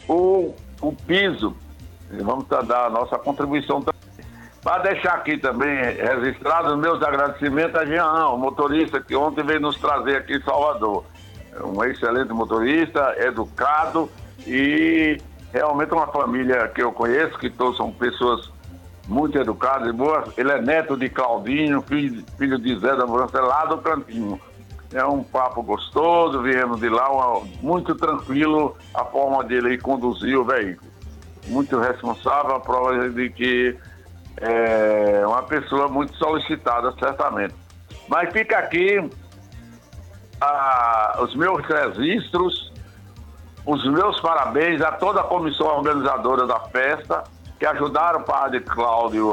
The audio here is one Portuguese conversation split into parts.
o piso. E vamos dar a nossa contribuição também. Para deixar aqui também registrado os meus agradecimentos a Jean, o motorista que ontem veio nos trazer aqui em Salvador. É um excelente motorista, educado e realmente uma família que eu conheço, que todos são pessoas muito educadas e boas. Ele é neto de Claudinho, filho de Zé da Ambulância, lá do Cantinho. É um papo gostoso, viemos de lá, muito tranquilo a forma dele conduzir o veículo. Muito responsável, a prova de que é uma pessoa muito solicitada, certamente. Mas fica aqui os meus registros, os meus parabéns a toda a comissão organizadora da festa, que ajudaram o padre Cláudio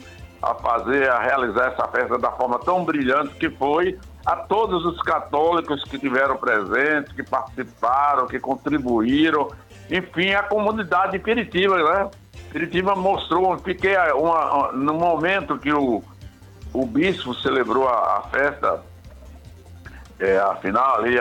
a realizar essa festa da forma tão brilhante que foi, a todos os católicos que tiveram presentes, que participaram, que contribuíram, enfim, a comunidade de Piritiba, né? Piritiba mostrou, no momento que o bispo celebrou a festa, a final ali,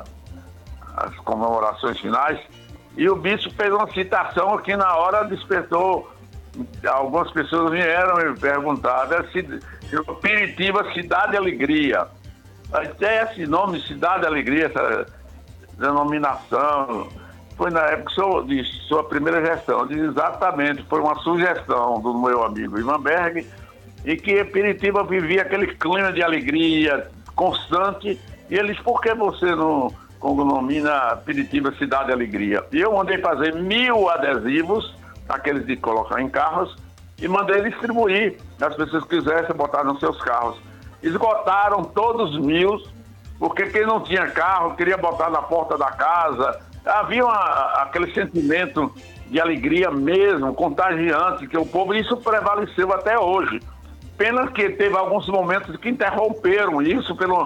as comemorações finais, e o bispo fez uma citação que na hora despertou, algumas pessoas vieram e perguntaram se Piritiba, Cidade de Alegria. Até esse nome, Cidade de Alegria, essa denominação, foi na época de sua primeira gestão. Exatamente, foi uma sugestão do meu amigo Ivan Berg, e que Piritiba vivia aquele clima de alegria constante, e ele disse, por que você não denomina Piritiba Cidade de Alegria? E eu mandei fazer 1000 adesivos, aqueles de colocar em carros, e mandei distribuir, as pessoas que quisessem botar nos seus carros. Esgotaram todos os 1000, porque quem não tinha carro queria botar na porta da casa. Havia aquele sentimento de alegria mesmo, contagiante, que o povo, isso prevaleceu até hoje. Pena que teve alguns momentos que interromperam isso pelo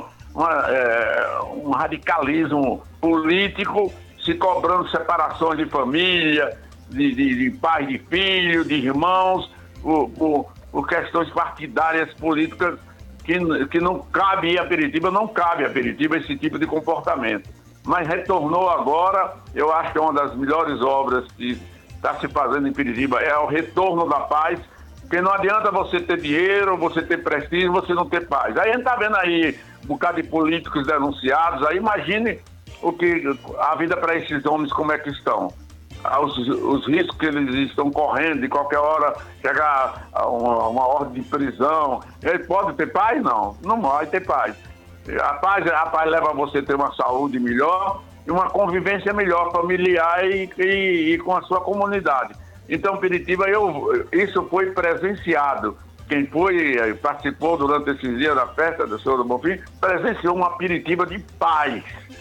um radicalismo político, se cobrando separações de família, de pai, de filho, de irmãos, por questões partidárias políticas que não cabe a Piritiba, não cabe a Piritiba esse tipo de comportamento. Mas retornou agora, eu acho que é uma das melhores obras que está se fazendo em Piritiba, é o retorno da paz, porque não adianta você ter dinheiro, você ter prestígio, você não ter paz. Aí a gente está vendo aí um bocado de políticos denunciados, aí imagine a vida para esses homens como é que estão. Os riscos que eles estão correndo, de qualquer hora chegar a uma ordem de prisão. Ele pode ter paz? Não vai ter paz. A paz leva a você a ter uma saúde melhor e uma convivência melhor, familiar e com a sua comunidade. Então, Piritiba, isso foi presenciado. Quem participou durante esses dias da festa do Senhor do Bonfim, presenciou uma Piritiba de paz,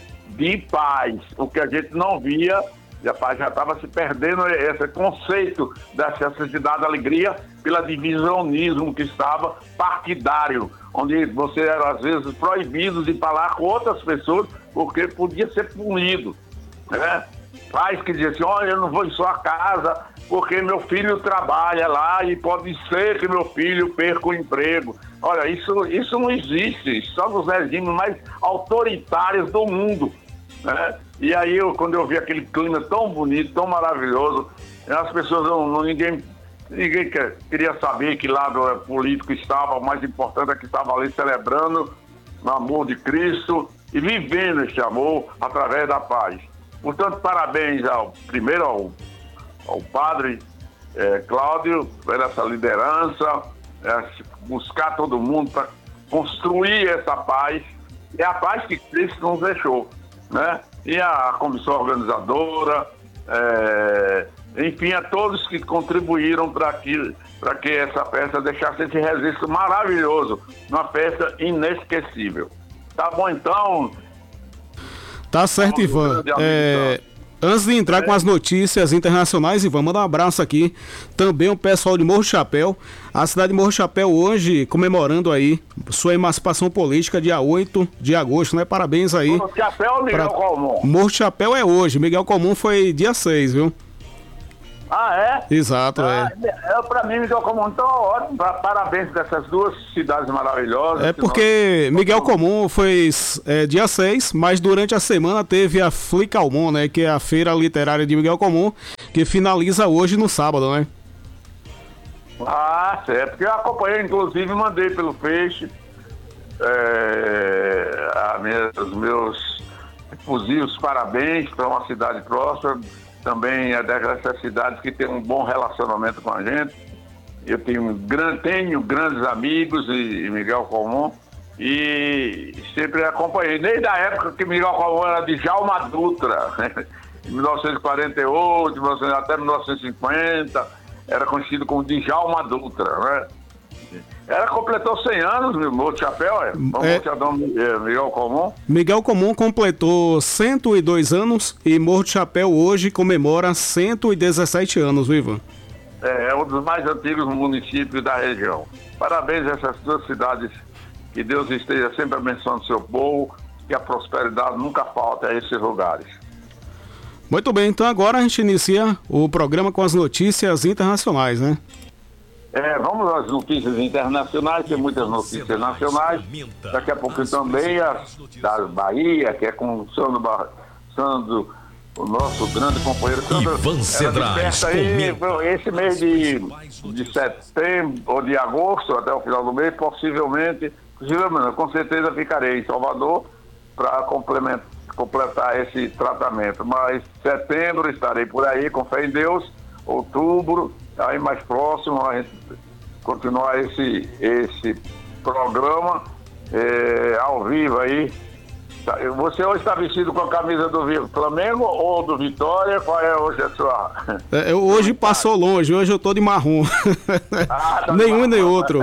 o que a gente não via. Já estava se perdendo esse conceito dessa cidade de alegria pela divisionismo que estava partidário, onde você era às vezes proibido de falar com outras pessoas porque podia ser punido, né? Pais que diziam assim, olha, eu não vou em sua casa porque meu filho trabalha lá e pode ser que meu filho perca o emprego. Olha, isso não existe, só nos regimes mais autoritários do mundo, né? E aí, quando eu vi aquele clima tão bonito, tão maravilhoso, as pessoas, ninguém queria saber que lado político estava, o mais importante é que estava ali celebrando o amor de Cristo e vivendo esse amor através da paz. Portanto, parabéns primeiro ao padre Cláudio por essa liderança, buscar todo mundo para construir essa paz, é a paz que Cristo nos deixou, né? E a comissão organizadora, enfim, a todos que contribuíram para que essa festa deixasse esse registro maravilhoso, uma festa inesquecível. Tá bom, então? Tá certo, Ivan. Antes de entrar com as notícias internacionais, Ivan, manda um abraço aqui também o pessoal de Morro Chapéu. A cidade de Morro Chapéu hoje comemorando aí sua emancipação política, dia 8 de agosto, né? Parabéns aí. Morro Chapéu ou Miguel Comum? Morro Chapéu é hoje, Miguel Comum foi dia 6, viu? Ah, é? Exato, Para mim, Miguel Comum, então ótimo. Parabéns dessas duas cidades maravilhosas. É porque Miguel Comum foi dia 6, mas durante a semana teve a Flicalmon, né? Que é a feira literária de Miguel Comum. que finaliza hoje no sábado, né? Ah, certo, porque eu acompanhei, inclusive mandei pelo Face os meus efusivos parabéns para uma cidade próxima, também é dessas cidades que tem um bom relacionamento com a gente. Eu tenho grandes amigos e Miguel Comum, e sempre acompanhei, desde a época que Miguel Comum era de Djalma Dutra, né? Em 1948, até 1950, era conhecido como Djalma Dutra, né? Completou 100 anos, meu Morro de Chapéu, Miguel Comum. Miguel Comum completou 102 anos e Morro de Chapéu hoje comemora 117 anos, Ivan. É um dos mais antigos municípios da região. Parabéns a essas duas cidades, que Deus esteja sempre abençoando seu povo, que a prosperidade nunca falta a esses lugares. Muito bem, então agora a gente inicia o programa com as notícias internacionais, né? Vamos às notícias internacionais, tem muitas notícias nacionais. Daqui a pouco também as da Bahia, que é com o Sandro, o nosso grande companheiro Sandro. Ivan Cedrais comenta. Esse mês de setembro ou de agosto, até o final do mês, possivelmente, com certeza ficarei em Salvador para completar esse tratamento. Mas setembro estarei por aí, com fé em Deus. Outubro, aí mais próximo, a gente continuar esse programa ao vivo aí. Você hoje está vestido com a camisa do Flamengo ou do Vitória? Qual é hoje a sua? Hoje passou longe, hoje eu tô de marrom. Nenhum nem outro.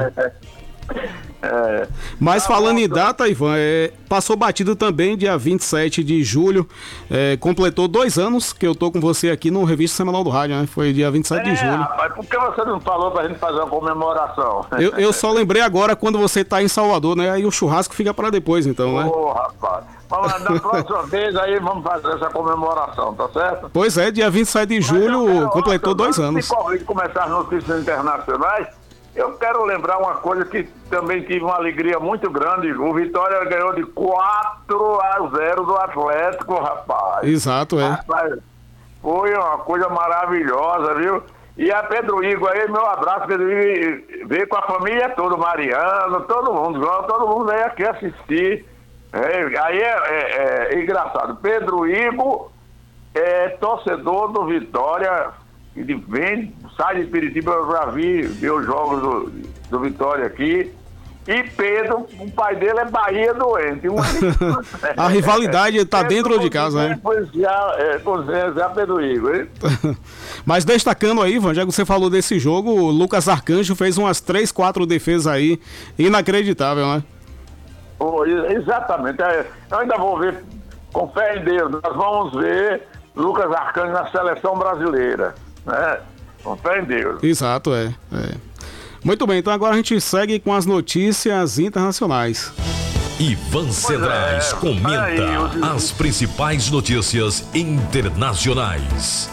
Mas falando em data, Ivan, passou batido também dia 27 de julho, completou 2 anos que eu tô com você aqui no Revista Semanal do Rádio, né? Foi dia 27 de julho. Rapaz, por que você não falou pra gente fazer uma comemoração? Eu só lembrei agora quando você tá em Salvador, né? Aí o churrasco fica para depois, então, né? Rapaz. Da próxima vez aí vamos fazer essa comemoração, tá certo? Pois é, dia 27 de julho completou 2 anos. Antes de começar as notícias internacionais, eu quero lembrar uma coisa que também tive uma alegria muito grande. O Vitória ganhou de 4-0 do Atlético, rapaz. Exato, Rapaz, foi uma coisa maravilhosa, viu? E a Pedro Igor aí, meu abraço, Pedro Igor, veio com a família toda, Mariano, todo mundo veio aqui assistir. Aí é engraçado. Pedro Igor é torcedor do Vitória, ele sai de Piritiba, eu já vi os jogos do Vitória aqui. E Pedro, o pai dele é Bahia doente. A rivalidade está dentro de casa, né? Já Pedro Igor, hein? Mas destacando aí, Ivan, já que você falou desse jogo, o Lucas Arcanjo fez umas 3, 4 defesas aí, inacreditável, né? Exatamente. Eu ainda vou ver, com fé em Deus, nós vamos ver Lucas Arcanjo na seleção brasileira, né? Com fé em Deus. Exato, Muito bem, então agora a gente segue com as notícias internacionais. Ivan Cedrais comenta as principais notícias internacionais.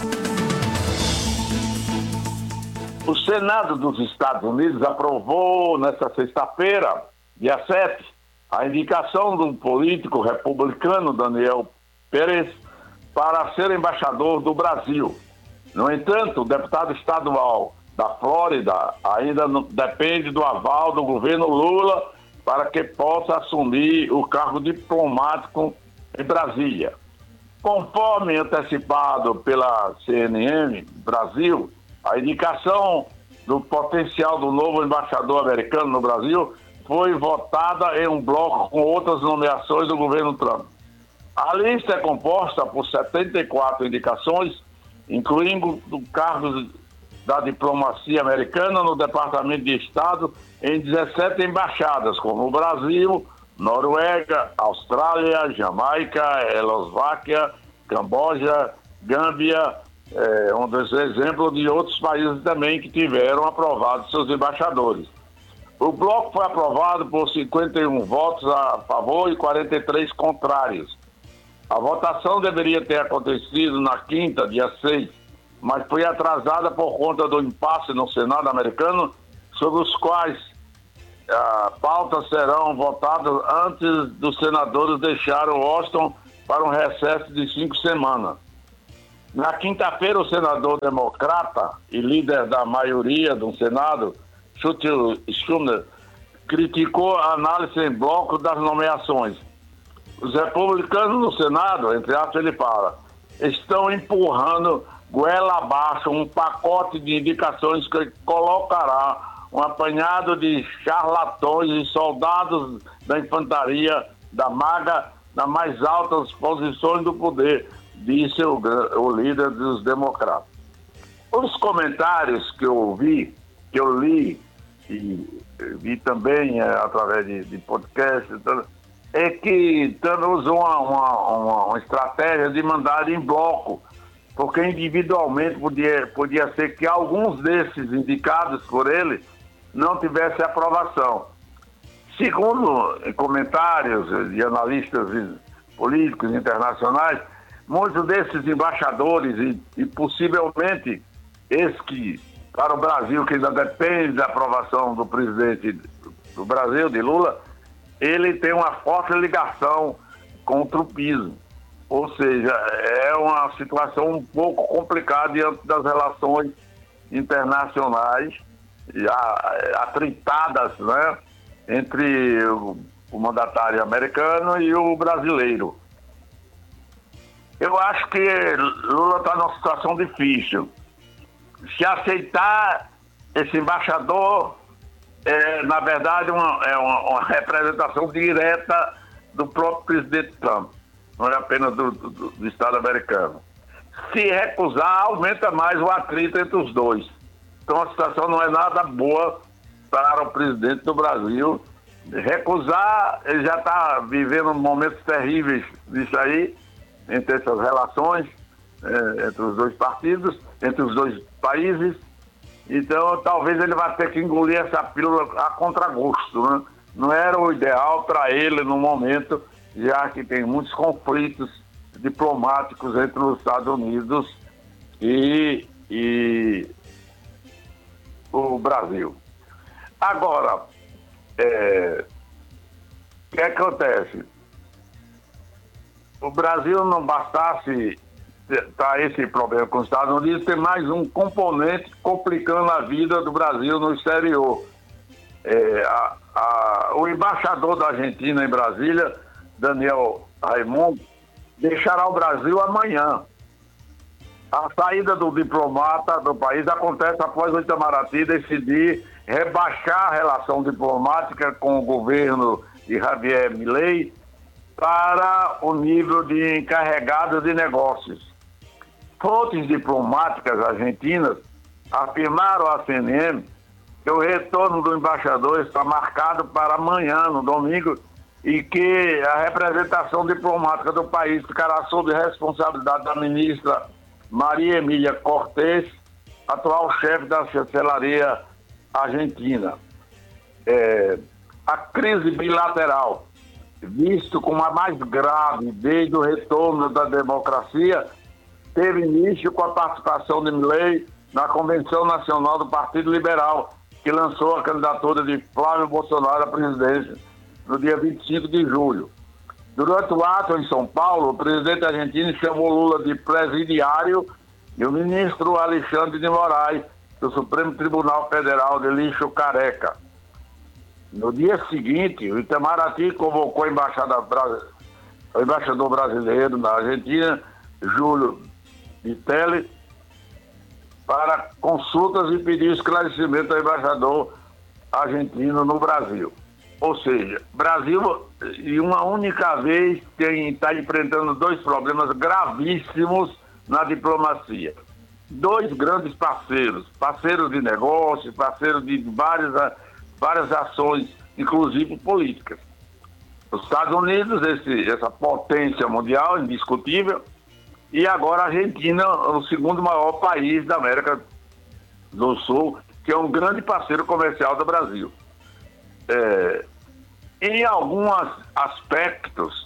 O Senado dos Estados Unidos aprovou nesta sexta-feira, dia 7, a indicação do político republicano Daniel Pérez para ser embaixador do Brasil. No entanto, o deputado estadual da Flórida ainda depende do aval do governo Lula para que possa assumir o cargo diplomático em Brasília. Conforme antecipado pela CNN Brasil, a indicação do potencial do novo embaixador americano no Brasil foi votada em um bloco com outras nomeações do governo Trump. A lista é composta por 74 indicações, incluindo cargos da diplomacia americana no Departamento de Estado em 17 embaixadas, como o Brasil, Noruega, Austrália, Jamaica, Eslováquia, Camboja, Gâmbia, um dos exemplos de outros países também que tiveram aprovado seus embaixadores. O bloco foi aprovado por 51 votos a favor e 43 contrários. A votação deveria ter acontecido na quinta, dia 6, mas foi atrasada por conta do impasse no Senado americano, sobre os quais pautas serão votadas antes dos senadores deixarem Washington para um recesso de 5 semanas. Na quinta-feira, o senador democrata e líder da maioria do Senado, Chuck Schumer, criticou a análise em bloco das nomeações. Os republicanos no Senado, entre aspas, ele fala, estão empurrando goela abaixo um pacote de indicações que colocará um apanhado de charlatões e soldados da infantaria da MAGA nas mais altas posições do poder, disse o líder dos democratas. Os comentários que eu vi, que eu li e vi também através de podcast, é que usou uma estratégia de mandar em bloco, porque individualmente podia ser que alguns desses indicados por ele não tivessem aprovação. Segundo comentários de analistas políticos internacionais, muitos desses embaixadores e possivelmente esses que, para o Brasil, que ainda depende da aprovação do presidente do Brasil, de Lula, ele tem uma forte ligação com o trumpismo. Ou seja, é uma situação um pouco complicada diante das relações internacionais atritadas, né, entre o mandatário americano e o brasileiro. Eu acho que Lula está numa situação difícil. Se aceitar esse embaixador, na verdade, uma representação direta do próprio presidente Trump, não é apenas do Estado americano. Se recusar, aumenta mais o atrito entre os dois. Então a situação não é nada boa para o presidente do Brasil. Recusar, ele já está vivendo momentos terríveis disso aí, entre essas relações, entre os dois partidos, entre os dois países. Então, talvez ele vá ter que engolir essa pílula a contragosto, né? Não era o ideal para ele no momento, já que tem muitos conflitos diplomáticos entre os Estados Unidos e o Brasil. Agora, o que acontece? O Brasil não bastasse esse problema com os Estados Unidos, tem mais um componente complicando a vida do Brasil no exterior. O embaixador da Argentina em Brasília, Daniel Raimundo, deixará o Brasil amanhã. A saída do diplomata do país acontece após o Itamaraty decidir rebaixar a relação diplomática com o governo de Javier Milei para o nível de encarregado de negócios. Fontes diplomáticas argentinas afirmaram à CNN que o retorno do embaixador está marcado para amanhã, no domingo, e que a representação diplomática do país ficará sob responsabilidade da ministra Maria Emília Cortés, atual chefe da chancelaria argentina. A crise bilateral, visto como a mais grave desde o retorno da democracia, teve início com a participação de Milei na Convenção Nacional do Partido Liberal, que lançou a candidatura de Flávio Bolsonaro à presidência no dia 25 de julho. Durante o ato em São Paulo, o presidente argentino chamou Lula de presidiário e o ministro Alexandre de Moraes, do Supremo Tribunal Federal, de lixo careca. No dia seguinte, o Itamaraty convocou o embaixador brasileiro na Argentina, Júlio Vitelli, para consultas e pediu esclarecimento ao embaixador argentino no Brasil. Ou seja, Brasil, e uma única vez, está enfrentando dois problemas gravíssimos na diplomacia. Dois grandes parceiros de negócios, parceiros de várias ações, inclusive políticas. Os Estados Unidos, essa potência mundial indiscutível, e agora a Argentina, o segundo maior país da América do Sul, que é um grande parceiro comercial do Brasil. Em alguns aspectos,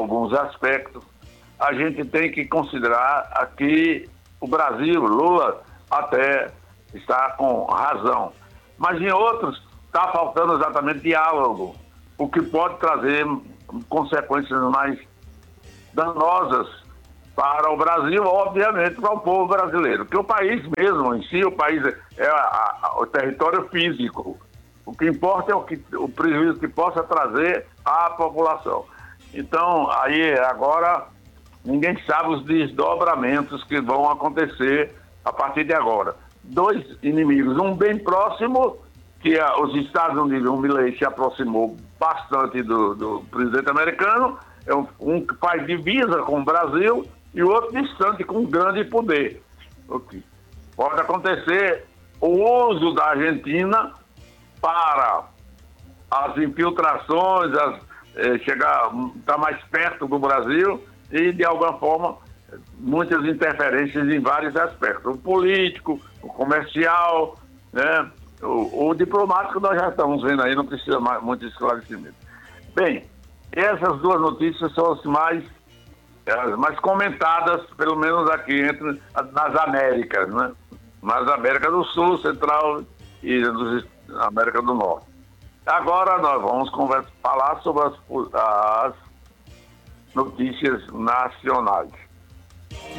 a gente tem que considerar que o Brasil, Lula, até está com razão. Mas em outros, está faltando exatamente diálogo, o que pode trazer consequências mais danosas para o Brasil, obviamente para o povo brasileiro. Porque o país mesmo em si, o país é o território físico. O que importa é o prejuízo que possa trazer à população. Então, aí agora, ninguém sabe os desdobramentos que vão acontecer a partir de agora. Dois inimigos, um bem próximo, que os Estados Unidos, o Milley se aproximou bastante do presidente americano, um que faz divisa com o Brasil e o outro distante, com grande poder. Pode acontecer o uso da Argentina para as infiltrações, estar mais perto do Brasil e, de alguma forma, muitas interferências em vários aspectos. O político, o comercial, né? O diplomático nós já estamos vendo aí, não precisa mais muito esclarecimento. Bem, essas duas notícias são as mais comentadas, pelo menos aqui nas Américas, né? Nas Américas do Sul, Central e na América do Norte. Agora nós vamos falar sobre as notícias nacionais.